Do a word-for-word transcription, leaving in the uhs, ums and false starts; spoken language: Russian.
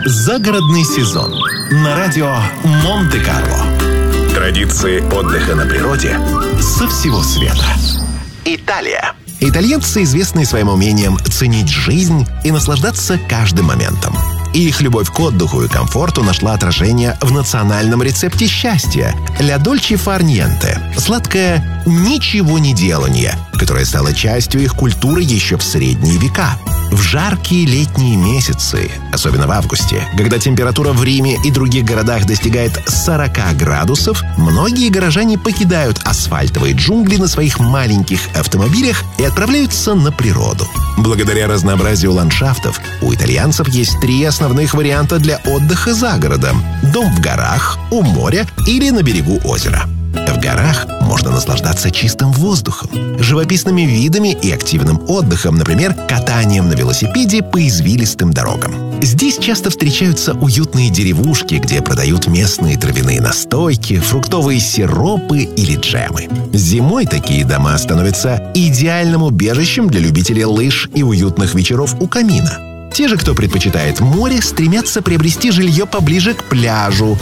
Загородный сезон на радио Монте-Карло. Традиции отдыха на природе со всего света. Италия. Итальянцы известны своим умением ценить жизнь и наслаждаться каждым моментом. И их любовь к отдыху и комфорту нашла отражение в национальном рецепте счастья – «Ля Дольче фар ниенте» – сладкое «ничего не деланье», которое стало частью их культуры еще в средние века. В жаркие летние месяцы, особенно в августе, когда температура в Риме и других городах достигает сорок градусов, многие горожане покидают асфальтовые джунгли на своих маленьких автомобилях и отправляются на природу. Благодаря разнообразию ландшафтов у итальянцев есть три основных варианта для отдыха за городом: дом в горах, у моря или на берегу озера. В горах можно наслаждаться чистым воздухом, живописными видами и активным отдыхом, например, катанием на велосипеде по извилистым дорогам. Здесь часто встречаются уютные деревушки, где продают местные травяные настойки, фруктовые сиропы или джемы. Зимой такие дома становятся идеальным убежищем для любителей лыж и уютных вечеров у камина. Те же, кто предпочитает море, стремятся приобрести жилье поближе к пляжу,